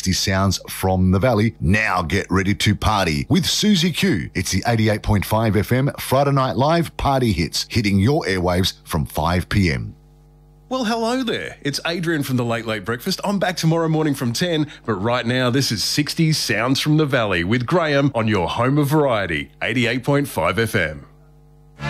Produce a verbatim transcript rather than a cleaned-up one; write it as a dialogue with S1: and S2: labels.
S1: sixty sounds from the Valley. Now get ready to party with Susie Q. It's the eighty-eight point five F M Friday Night Live Party Hits, hitting your airwaves from five p.m.
S2: Well, hello there. It's Adrian from the Late Late Breakfast. I'm back tomorrow morning from ten, but right now this is sixties Sounds from the Valley with Graham on your home of variety, eighty-eight point five F M.